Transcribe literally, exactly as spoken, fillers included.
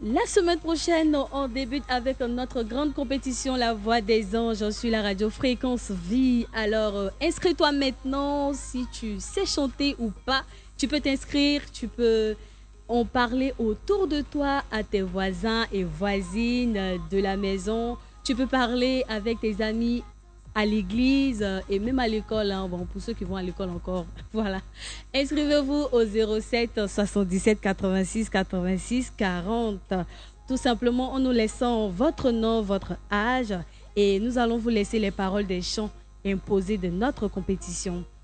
La semaine prochaine, on débute avec notre grande compétition La Voix des Anges sur la radio Fréquence Vie. Alors, euh, inscris-toi maintenant si tu sais chanter ou pas. Tu peux t'inscrire, tu peux en parler autour de toi, à tes voisins et voisines de la maison. Tu peux parler avec tes amis à l'église euh, et même à l'école. Hein. Bon, pour ceux qui vont à l'école encore, voilà. Inscrivez-vous au zéro sept soixante-dix-sept quatre-vingt-six quatre-vingt-six quarante. Tout simplement en nous laissant votre nom, votre âge et nous allons vous laisser les paroles des chants imposés de notre compétition.